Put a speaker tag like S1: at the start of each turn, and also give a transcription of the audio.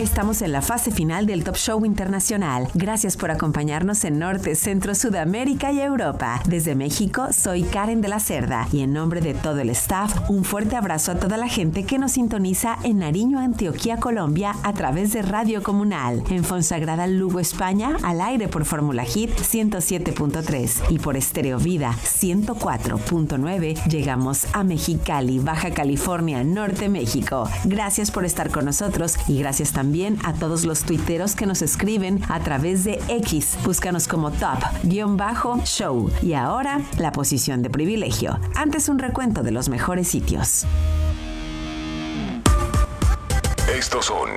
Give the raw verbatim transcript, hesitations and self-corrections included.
S1: Estamos en la fase final del Top Show Internacional. Gracias por acompañarnos en Norte, Centro, Sudamérica y Europa. Desde México, soy Karen de la Cerda y en nombre de todo el staff, un fuerte abrazo a toda la gente que nos sintoniza en Nariño, Antioquia, Colombia, a través de Radio Comunal. En Fonsagrada, Lugo, España, al aire por Fórmula Hit ciento siete punto tres y por Estéreo Vida ciento cuatro punto nueve. Llegamos a Mexicali, Baja California, Norte, México. Gracias por estar con nosotros y gracias también a todos los tuiteros que nos escriben a través de X. Búscanos como Top-Show. Y ahora, la posición de privilegio. Antes un recuento de los mejores sitios.
S2: Estos son